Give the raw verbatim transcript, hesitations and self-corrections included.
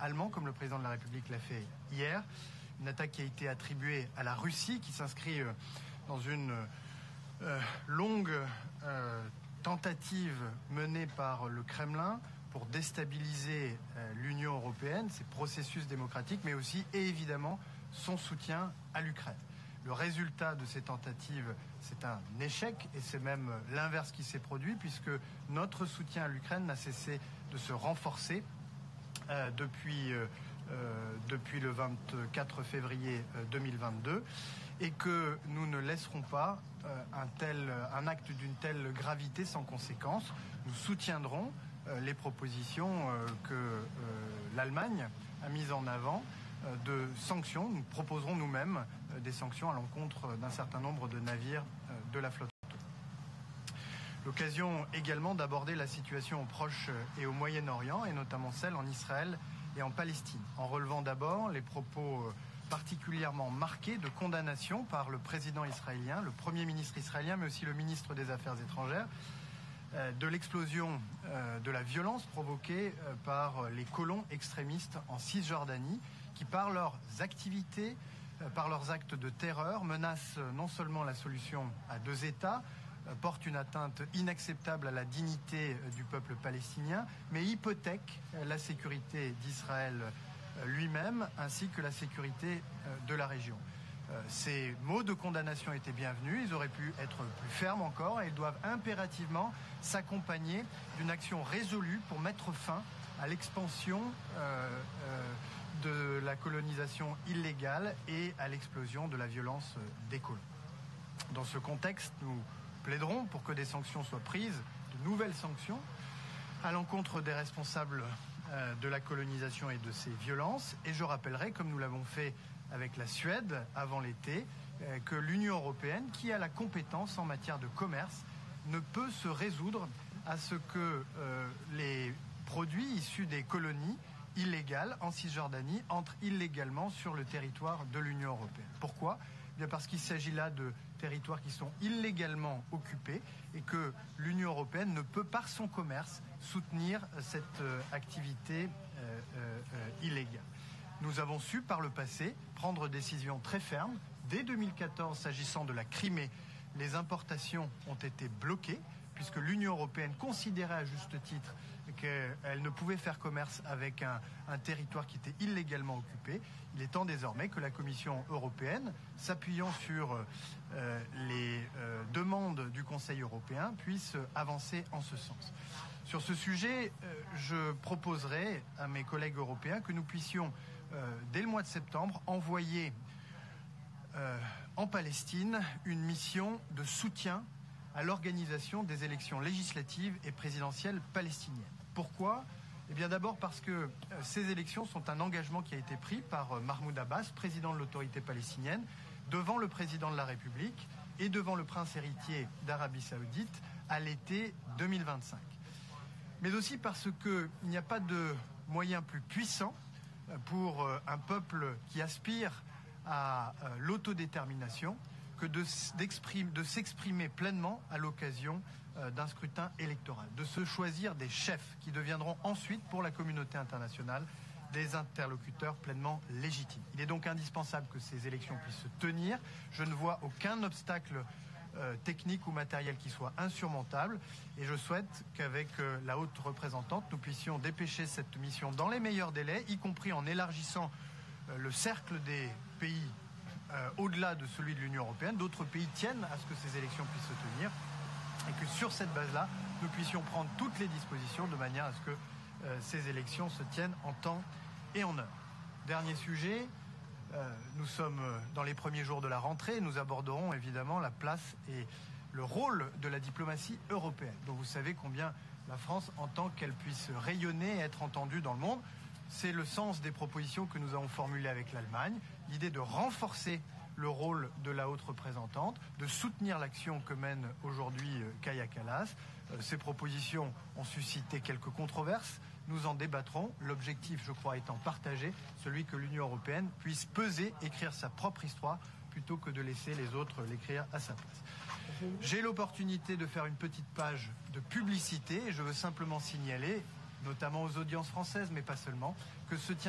allemand, comme le président de la République l'a fait hier. Une attaque qui a été attribuée à la Russie, qui s'inscrit dans une euh, longue euh, tentative menée par le Kremlin pour déstabiliser euh, l'Union européenne, ses processus démocratiques, mais aussi, et évidemment, son soutien à l'Ukraine. Le résultat de ces tentatives, c'est un échec, et c'est même l'inverse qui s'est produit, puisque notre soutien à l'Ukraine n'a cessé de se renforcer euh, depuis, euh, euh, depuis le vingt-quatre février deux mille vingt-deux, et que nous ne laisserons pas euh, un, tel, un acte d'une telle gravité sans conséquence. Nous soutiendrons euh, les propositions euh, que euh, l'Allemagne a mises en avant de sanctions. Nous proposerons nous-mêmes des sanctions à l'encontre d'un certain nombre de navires de la flotte. L'occasion également d'aborder la situation au Proche et au Moyen-Orient, et notamment celle en Israël et en Palestine, en relevant d'abord les propos particulièrement marqués de condamnation par le président israélien, le Premier ministre israélien, mais aussi le ministre des Affaires étrangères, de l'explosion de la violence provoquée par les colons extrémistes en Cisjordanie, qui par leurs activités, par leurs actes de terreur, menacent non seulement la solution à deux États, portent une atteinte inacceptable à la dignité du peuple palestinien, mais hypothèquent la sécurité d'Israël lui-même, ainsi que la sécurité de la région. Ces mots de condamnation étaient bienvenus, ils auraient pu être plus fermes encore, et ils doivent impérativement s'accompagner d'une action résolue pour mettre fin à l'expansion euh, euh, de la colonisation illégale et à l'explosion de la violence des colons. Dans ce contexte, nous plaiderons pour que des sanctions soient prises, de nouvelles sanctions, à l'encontre des responsables euh, de la colonisation et de ces violences. Et je rappellerai, comme nous l'avons fait avec la Suède avant l'été, euh, que l'Union européenne, qui a la compétence en matière de commerce, ne peut se résoudre à ce que euh, les produits issus des colonies illégales en Cisjordanie entrent illégalement sur le territoire de l'Union européenne. Pourquoi ? Eh bien parce qu'il s'agit là de territoires qui sont illégalement occupés et que l'Union européenne ne peut, par son commerce, soutenir cette euh, activité euh, euh, illégale. Nous avons su, par le passé, prendre des décisions très fermes. Dès deux mille quatorze, s'agissant de la Crimée, les importations ont été bloquées, puisque l'Union européenne considérait à juste titre qu'elle ne pouvait faire commerce avec un, un territoire qui était illégalement occupé. Il est temps désormais que la Commission européenne, s'appuyant sur euh, les euh, demandes du Conseil européen, puisse avancer en ce sens. Sur ce sujet, euh, je proposerai à mes collègues européens que nous puissions, euh, dès le mois de septembre, envoyer euh, en Palestine une mission de soutien à l'organisation des élections législatives et présidentielles palestiniennes. Pourquoi ? Eh bien d'abord parce que euh, ces élections sont un engagement qui a été pris par euh, Mahmoud Abbas, président de l'autorité palestinienne, devant le président de la République et devant le prince héritier d'Arabie Saoudite à l'été deux mille vingt-cinq. Mais aussi parce qu'il n'y a pas de moyen plus puissant pour euh, un peuple qui aspire à euh, l'autodétermination que de, de s'exprimer pleinement à l'occasion euh, d'un scrutin électoral, de se choisir des chefs qui deviendront ensuite, pour la communauté internationale, des interlocuteurs pleinement légitimes. Il est donc indispensable que ces élections puissent se tenir. Je ne vois aucun obstacle euh, technique ou matériel qui soit insurmontable, et je souhaite qu'avec euh, la haute représentante, nous puissions dépêcher cette mission dans les meilleurs délais, y compris en élargissant euh, le cercle des pays Euh, au-delà de celui de l'Union européenne. D'autres pays tiennent à ce que ces élections puissent se tenir et que sur cette base-là, nous puissions prendre toutes les dispositions de manière à ce que euh, ces élections se tiennent en temps et en heure. Dernier sujet, euh, nous sommes dans les premiers jours de la rentrée, nous aborderons évidemment la place et le rôle de la diplomatie européenne, dont vous savez combien la France entend qu'elle puisse rayonner et être entendue dans le monde. C'est le sens des propositions que nous avons formulées avec l'Allemagne, l'idée de renforcer le rôle de la haute représentante, de soutenir l'action que mène aujourd'hui Kaja Kallas. Ces propositions ont suscité quelques controverses, nous en débattrons, l'objectif, je crois, étant partagé, celui que l'Union européenne puisse peser, écrire sa propre histoire, plutôt que de laisser les autres l'écrire à sa place. J'ai l'opportunité de faire une petite page de publicité, et je veux simplement signaler, notamment aux audiences françaises, mais pas seulement, que se tient